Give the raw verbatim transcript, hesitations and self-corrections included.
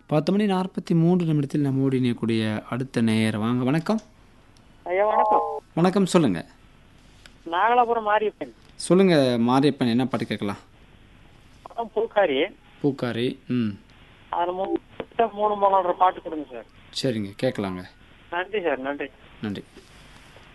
பத்து மணி நாற்பத்தி மூன்று நிமிடத்தில் நம்மோடு இணையக்கூடிய அடுத்த நேயர் வாங்க. வணக்கம். ஐயா வணக்கம். வணக்கம், சொல்லுங்க. நாகலாபுரம் மாரியப்பன். சொல்லுங்க மாரியப்பன், என்ன பாட்டு கேட்கலாம்? படம் பூக்காரி. பூக்காரி. ம் அதில் மூணு மூணு மூணுன்ற பாட்டு கொடுங்க சார். சரிங்க, கேட்கலாங்க. நன்றி சார், நன்றி. நன்றி.